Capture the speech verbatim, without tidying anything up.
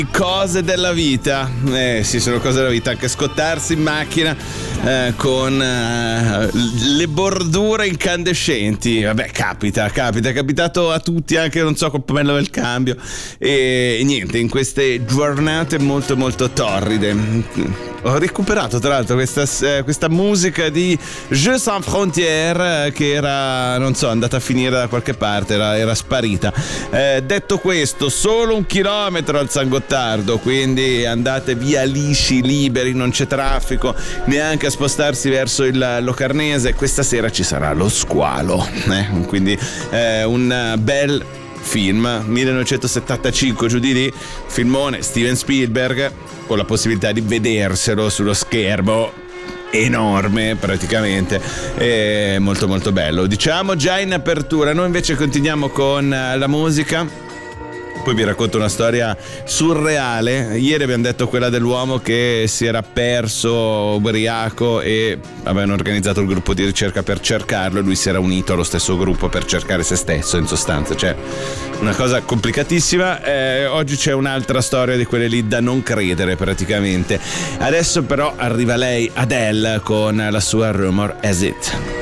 Cose della vita, eh sì, sono cose della vita, anche scottarsi in macchina eh, con eh, le bordure incandescenti, vabbè, capita, capita, è capitato a tutti, anche non so, col pommello del cambio e, e niente, in queste giornate molto molto torride. Ho recuperato tra l'altro questa, eh, questa musica di Jeux Sans Frontières eh, che era, non so, andata a finire da qualche parte, era, era sparita. Eh, detto questo, solo un chilometro al San Gottardo, quindi andate via lisci, liberi, non c'è traffico, neanche a spostarsi verso il Locarnese. Questa sera ci sarà lo squalo, eh? Quindi eh, un bel film, millenovecentosettantacinque giù di lì, filmone Steven Spielberg, con la possibilità di vederselo sullo schermo enorme praticamente, è molto molto bello, diciamo già in apertura. Noi invece continuiamo con la musica. Poi vi racconto una storia surreale. Ieri abbiamo detto quella dell'uomo che si era perso ubriaco e avevano organizzato il gruppo di ricerca per cercarlo e lui si era unito allo stesso gruppo per cercare se stesso, in sostanza, cioè una cosa complicatissima. Eh, oggi c'è un'altra storia di quelle lì da non credere praticamente. Adesso però arriva lei, Adele, con la sua Rumor Has It.